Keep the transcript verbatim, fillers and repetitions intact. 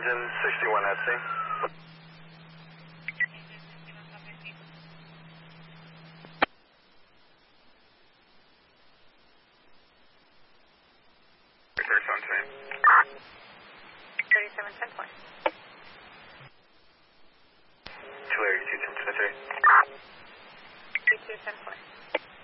engine sixty-one at sea. thirty-seven ten. thirty-seven ten point. two eighty-two ten three. two two ten point.